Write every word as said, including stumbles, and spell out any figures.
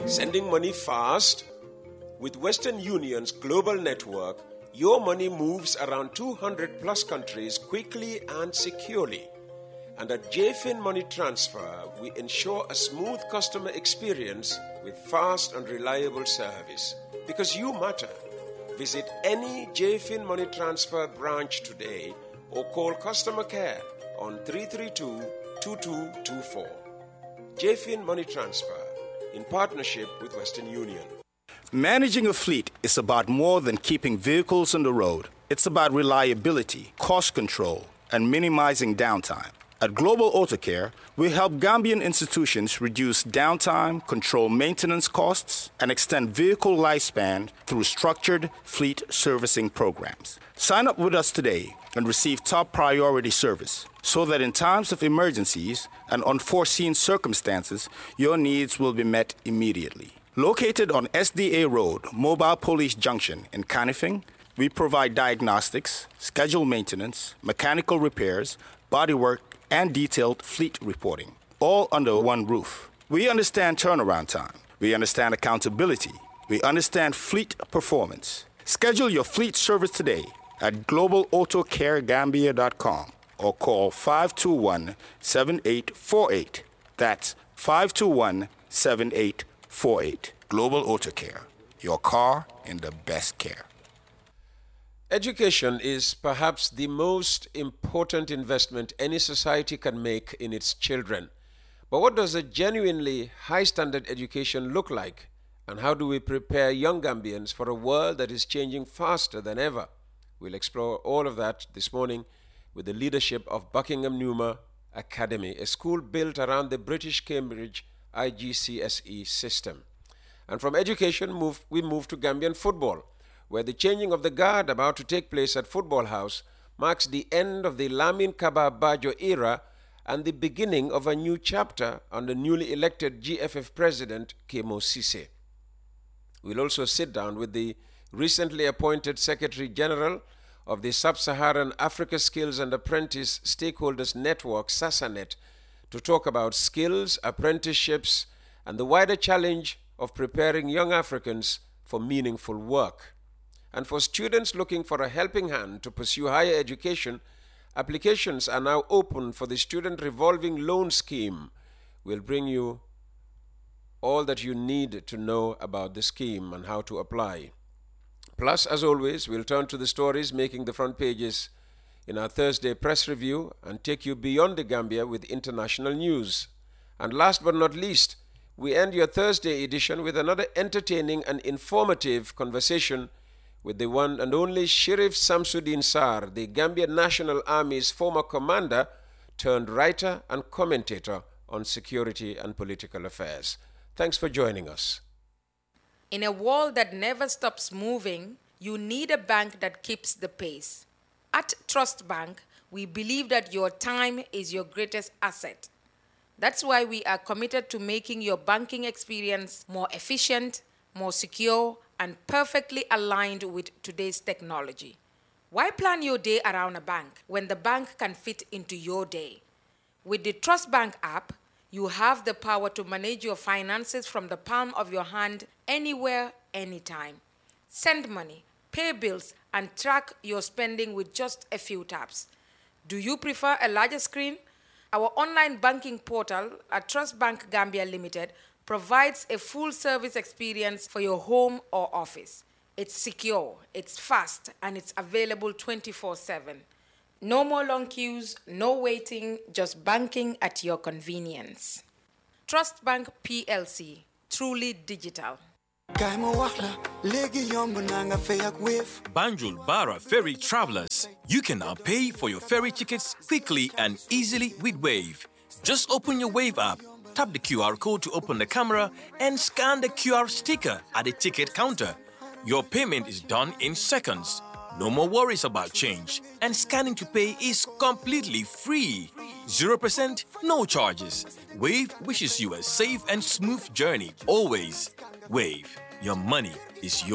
Sending money fast? With Western Union's global network, your money moves around two hundred plus countries quickly and securely. And at J F I N Money Transfer, we ensure a smooth customer experience with fast and reliable service. Because you matter. Visit any J F I N Money Transfer branch today or call customer care on three three two, two two two four. J F I N Money Transfer, in partnership with Western Union. Managing a fleet is about more than keeping vehicles on the road. It's about reliability, cost control, and minimizing downtime. At Global Auto Care, we help Gambian institutions reduce downtime, control maintenance costs, and extend vehicle lifespan through structured fleet servicing programs. Sign up with us today and receive top priority service so that in times of emergencies and unforeseen circumstances, your needs will be met immediately. Located on S D A Road, Mobile Police Junction in Canifing, we provide diagnostics, scheduled maintenance, mechanical repairs, bodywork, and detailed fleet reporting, all under one roof. We understand turnaround time. We understand accountability. We understand fleet performance. Schedule your fleet service today at global auto care gambia dot com or call five two one, seven eight four eight. That's five two one, seven eight four eight. Global Auto Care, your car in the best care. Education is perhaps the most important investment any society can make in its children. But what does a genuinely high-standard education look like? And how do we prepare young Gambians for a world that is changing faster than ever? We'll explore all of that this morning with the leadership of Buckingham Numa Academy, a school built around the British Cambridge I G C S E system. And from education, move, we move to Gambian football, where the changing of the guard about to take place at Football House marks the end of the Lamin Kaba Bajo era and the beginning of a new chapter under newly elected G F F President Kemo Sise. We'll also sit down with the recently appointed Secretary General of the Sub-Saharan Africa Skills and Apprentice Stakeholders Network, SASANET, to talk about skills, apprenticeships, and the wider challenge of preparing young Africans for meaningful work. And for students looking for a helping hand to pursue higher education, applications are now open for the Student Revolving Loan Scheme. We'll bring you all that you need to know about the scheme and how to apply. Plus, as always, we'll turn to the stories making the front pages in our Thursday press review and take you beyond the Gambia with international news. And last but not least, we end your Thursday edition with another entertaining and informative conversation with the one and only Sheriff Samsudeen Sarr, the Gambia National Army's former commander turned writer and commentator on security and political affairs. Thanks for joining us. In a world that never stops moving, you need a bank that keeps the pace. At Trust Bank, we believe that your time is your greatest asset. That's why we are committed to making your banking experience more efficient, more secure, and perfectly aligned with today's technology. Why plan your day around a bank when the bank can fit into your day? With the Trust Bank app, you have the power to manage your finances from the palm of your hand anywhere, anytime. Send money, pay bills, and track your spending with just a few taps. Do you prefer a larger screen? Our online banking portal at Trust Bank Gambia Limited provides a full-service experience for your home or office. It's secure, it's fast, and it's available twenty-four seven. No more long queues, no waiting, just banking at your convenience. Trust Bank P L C, truly digital. Banjul Bara Ferry Travelers. You can now pay for your ferry tickets quickly and easily with Wave. Just open your Wave app, tap the Q R code to open the camera, and scan the Q R sticker at the ticket counter. Your payment is done in seconds. No more worries about change. And scanning to pay is completely free. zero percent, no charges. Wave wishes you a safe and smooth journey always. Wave, your money is yours.